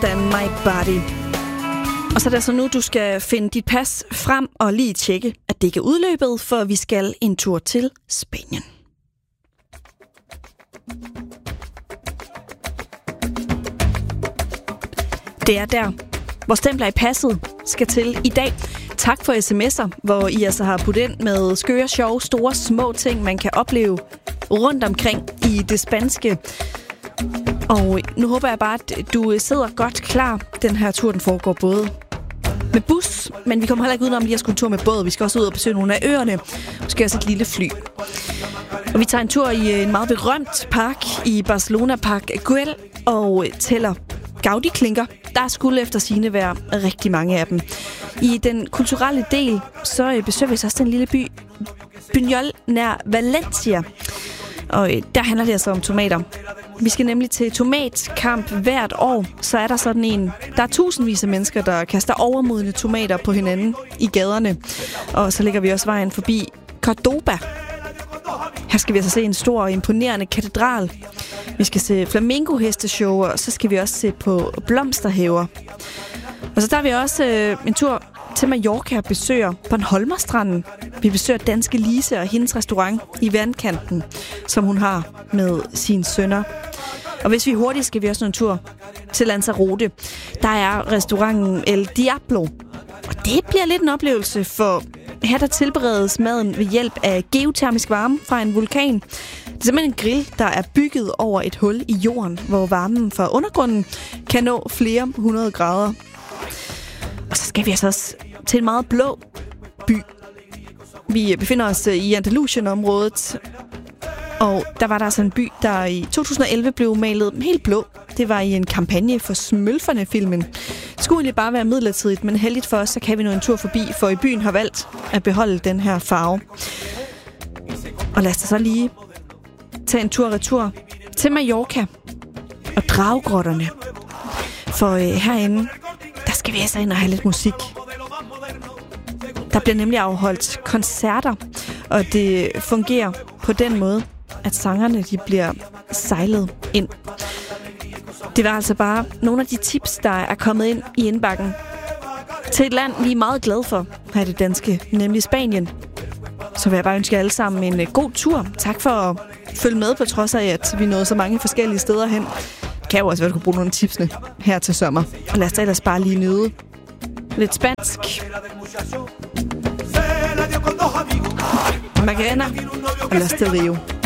Than My Body. Og så er det altså nu, du skal finde dit pas frem og lige tjekke, at det ikke er udløbet, for vi skal en tur til Spanien. Det er der, hvor stempler i passet skal til i dag. Tak for sms'er, hvor I altså har puttet ind med skøre, sjove, store, små ting, man kan opleve rundt omkring i det spanske. Og nu håber jeg bare, at du sidder godt klar. Den her tur, den foregår både med bus, men vi kommer heller ikke udenom lige at skulle en tur med båd. Vi skal også ud og besøge nogle af øerne. Måske også et lille fly. Og vi tager en tur i en meget berømt park i Barcelona, Park Güell, og tæller Gaudi-klinker. Der skulle efter sigende være rigtig mange af dem. I den kulturelle del, så besøger vi så også den lille by Buñol nær Valencia. Og der handler det altså om tomater. Vi skal nemlig til tomatkamp hvert år. Så er der sådan en. Der er tusindvis af mennesker, der kaster overmodne tomater på hinanden i gaderne. Og så lægger vi også vejen forbi Cordoba. Her skal vi altså se en stor og imponerende katedral. Vi skal se flamingohesteshow, og så skal vi også se på blomsterhaver. Og så tager vi også en tur til Mallorca og besøger Bornholmerstranden. Vi besøger danske Lise og hendes restaurant i vandkanten, som hun har med sine sønner. Og hvis vi er hurtigt, skal vi også en tur til Lanzarote. Der er restauranten El Diablo. Og det bliver lidt en oplevelse, for her der tilberedes maden ved hjælp af geotermisk varme fra en vulkan. Det er simpelthen en grill, der er bygget over et hul i jorden, hvor varmen fra undergrunden kan nå flere 100 grader. Og så skal vi altså også til en meget blå by. Vi befinder os i Andalusien-området, og der var der altså en by, der i 2011 blev malet helt blå. Det var i en kampagne for Smølferne-filmen. Det skulle egentlig bare være midlertidigt, men heldigt for os, så kan vi nå en tur forbi, for i byen har valgt at beholde den her farve. Og lad os så lige tage en tur-retur til Mallorca og Dragegrotterne. For herinde, der skal vi altså ind og have lidt musik. Der bliver nemlig afholdt koncerter, og det fungerer på den måde, at sangerne de bliver sejlet ind. Det var altså bare nogle af de tips, der er kommet ind i indbakken til et land, vi er meget glade for her i det danske, nemlig Spanien. Så vil jeg bare ønske jer alle sammen en god tur. Tak for at følge med, på trods af, at vi nåede så mange forskellige steder hen. Det kan jo også være, at du kunne bruge nogle af tipsene her til sommer. Og lad os da ellers bare lige nyde lidt spansk. Macarena og Los del Rio.